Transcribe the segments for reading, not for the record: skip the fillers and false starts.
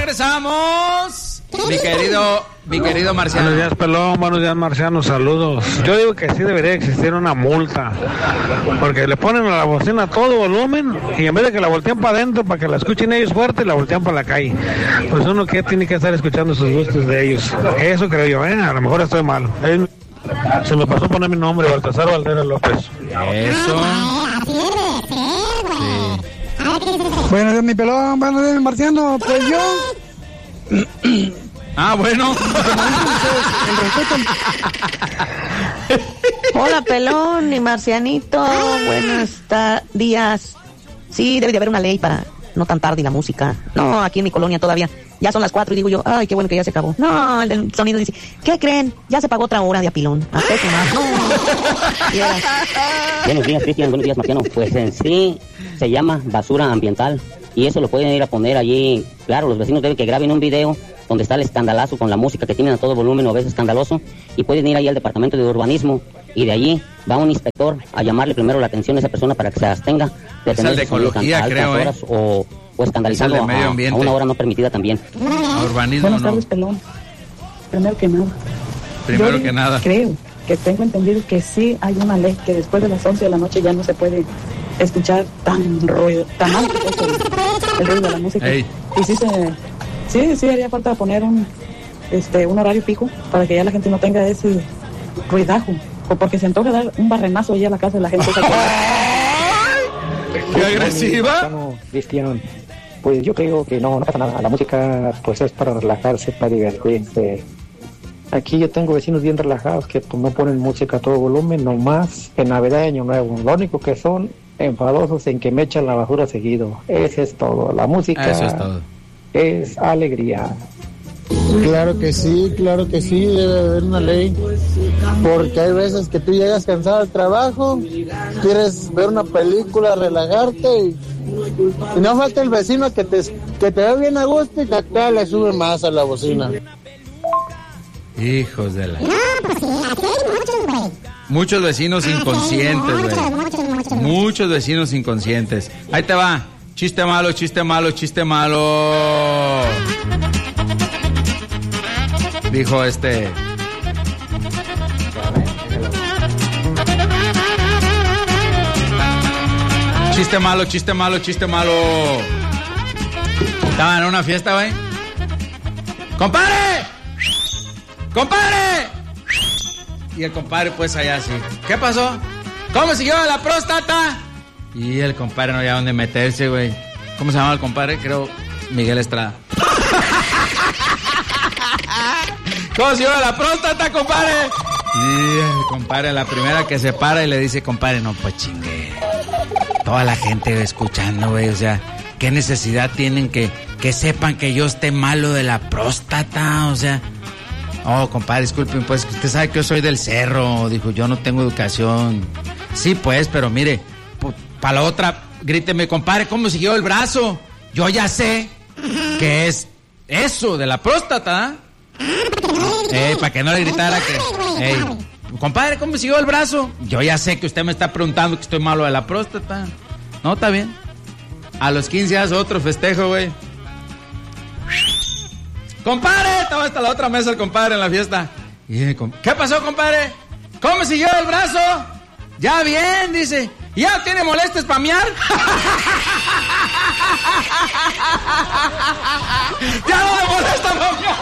regresamos. Mi querido Marciano. Buenos días, Pelón. Buenos días, Marciano. Saludos. Yo digo que sí debería existir una multa, porque le ponen a la bocina a todo volumen y en vez de que la voltean para adentro para que la escuchen ellos fuerte, la voltean para la calle. Pues uno que tiene que estar escuchando sus gustos de ellos. Eso creo yo, A lo mejor estoy malo. Se me pasó poner mi nombre, Baltasar Valderas López. Eso. Buenos días, mi Pelón. Buenos días, mi Marciano. Pues yo... Bueno. Hola, Pelón y Marcianito. Buenos días. Sí, debe de haber una ley para no tan tarde la música. No, aquí en mi colonia todavía. Ya son las 4 y digo yo, ay, qué bueno que ya se acabó. No, el del sonido dice, ¿qué creen? Ya se pagó otra hora de apilón. A peso más. No. Buenos días, Cristian. Buenos días, Marciano. Pues en sí se llama basura ambiental. Y eso lo pueden ir a poner allí. Claro, los vecinos deben que graben un video donde está el escandalazo con la música que tienen a todo volumen o a veces escandaloso, y pueden ir ahí al departamento de urbanismo y de allí va un inspector a llamarle primero la atención a esa persona para que se abstenga de tener de ecología, creo, horas o escandalizando a una hora no permitida también. A urbanismo. Buenas tardes, Pelón. Primero que nada. Creo que tengo entendido que sí hay una ley que después de las 11 de la noche ya no se puede escuchar tan alto el ruido de la música. Ey. Y sí haría falta poner un horario pico para que ya la gente no tenga ese ruidajo, o porque se antoja dar un barrenazo allá a la casa de la gente. ¡Qué agresiva! Cristian, pues yo creo que no pasa nada. La música pues es para relajarse, para divertirse. Aquí yo tengo vecinos bien relajados que pues, no ponen música a todo volumen, nomás en Navidad y Año Nuevo. Lo único que son enfadosos en que me echan la basura seguido. Eso es todo. La música es alegría. Claro que sí, debe haber una ley, porque hay veces que tú llegas cansado al trabajo, quieres ver una película, relajarte y no falta el vecino que te ve bien a gusto y que acá le sube más a la bocina. Hijos de la... No, pues sí, aquí hay muchos, güey. Muchos vecinos inconscientes, güey. Muchos vecinos inconscientes. Ahí te va. Chiste malo. Dijo Chiste malo. Estaba en una fiesta, güey. ¡Compadre! Y el compadre pues allá así. ¿Qué pasó? ¿Cómo siguió la próstata? Y el compadre no había dónde meterse, güey. ¿Cómo se llamaba el compadre? Creo Miguel Estrada. ¿Cómo siguió la próstata, compadre? Y el compadre, la primera que se para y le dice, compadre, no, pues chingue. Toda la gente escuchando, güey, o sea, ¿qué necesidad tienen que sepan que yo esté malo de la próstata? O sea, oh, compadre, disculpen, pues, usted sabe que yo soy del cerro, dijo, yo no tengo educación. Sí, pues, pero mire, para la otra, gríteme, compadre, ¿cómo siguió el brazo? Yo ya sé que es eso de la próstata, para que no le gritara que... compadre, ¿cómo siguió el brazo? Yo ya sé que usted me está preguntando que estoy malo de la próstata. No, está bien. A los 15 hace otro festejo, güey. ¡Compadre! Estaba hasta la otra mesa el compadre en la fiesta. ¿Qué pasó, compadre? ¿Cómo siguió el brazo? Ya bien, dice. ¿Ya tiene molestias para mear? ¡Ya no me molesta para mear!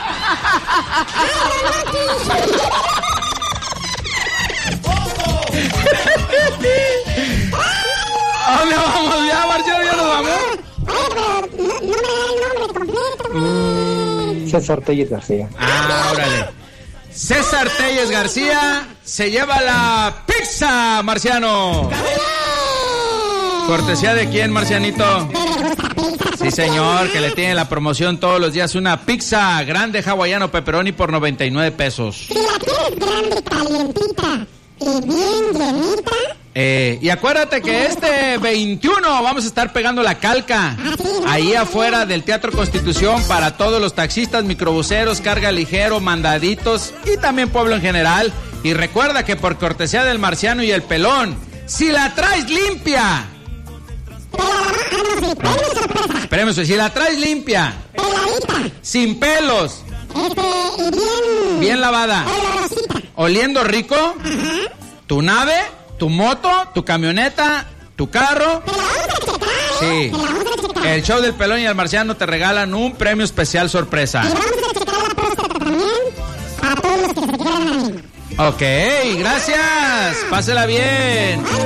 ¿A dónde vamos ya, Marcelo? ¿Ya nos vamos? No me da el nombre completo. César Telles García. Órale. César Telles García se lleva la pizza, Marciano. ¿Cortesía de quién, Marcianito? Sí, señor, que le tiene la promoción todos los días. Una pizza grande hawaiano pepperoni por 99 pesos. Si la quieres grande, calientita y bien llenita. Y acuérdate que este 21 vamos a estar pegando la calca ahí afuera del Teatro Constitución para todos los taxistas, microbuseros, carga ligero, mandaditos y también pueblo en general. Y recuerda que por cortesía del Marciano y el Pelón, si la traes limpia... Espérame, si la traes limpia Sin pelos. Y Bien lavada. Oliendo rico. Tu nave, tu moto, tu camioneta, tu carro. Sí. El show del Pelón y el Marciano te regalan un premio especial sorpresa. Ok, gracias. Pásela bien.